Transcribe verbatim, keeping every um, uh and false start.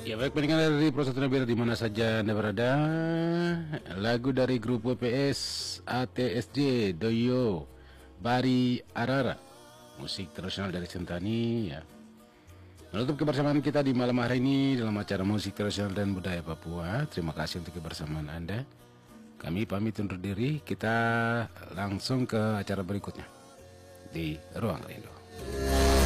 Ya baik, pendengar dari Pro satu Nabila di mana saja Anda berada. Lagu dari grup W P S A T S J Doyo Bari Arara, musik tradisional dari Sentani ya. Menutup kebersamaan kita di malam hari ini dalam acara musik tradisional dan budaya Papua. Terima kasih untuk kebersamaan Anda. Kami pamit undur diri. Kita langsung ke acara berikutnya di Ruang Rindu.